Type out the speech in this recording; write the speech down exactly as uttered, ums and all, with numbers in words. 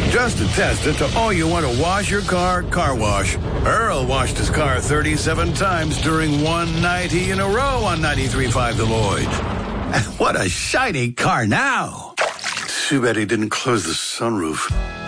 Just to test it, to all you want to wash your car, car wash. Earl washed his car thirty-seven times during one ninety in a row on ninety-three point five The Lloyd. And what a shiny car now. Too bad he didn't close the sunroof.